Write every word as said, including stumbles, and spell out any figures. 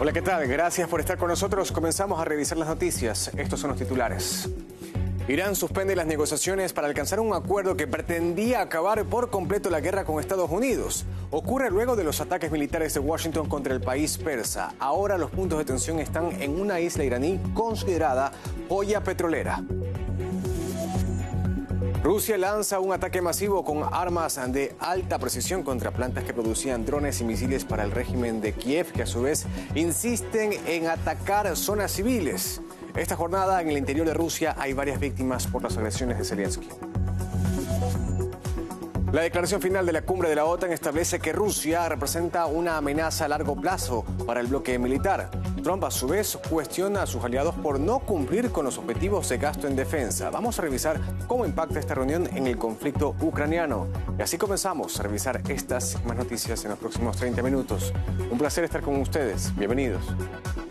Hola, ¿qué tal? Gracias por estar con nosotros. Comenzamos a revisar las noticias. Estos son los titulares. Irán suspende las negociaciones para alcanzar un acuerdo que pretendía acabar por completo la guerra con Estados Unidos. Ocurre luego de los ataques militares de Washington contra el país persa. Ahora los puntos de tensión están en una isla iraní considerada joya petrolera. Rusia lanza un ataque masivo con armas de alta precisión contra plantas que producían drones y misiles para el régimen de Kiev, que a su vez insisten en atacar zonas civiles. Esta jornada en el interior de Rusia hay varias víctimas por las agresiones de Zelensky. La declaración final de la cumbre de la OTAN establece que Rusia representa una amenaza a largo plazo para el bloque militar. Trump, a su vez, cuestiona a sus aliados por no cumplir con los objetivos de gasto en defensa. Vamos a revisar cómo impacta esta reunión en el conflicto ucraniano. Y así comenzamos a revisar estas y más noticias en los próximos treinta minutos. Un placer estar con ustedes. Bienvenidos.